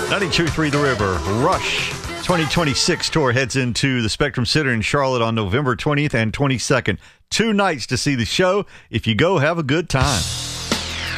92.3 The River. Rush 2026 tour heads into the Spectrum Center in Charlotte on November 20th and 22nd. 2 nights to see the show. If you go, have a good time.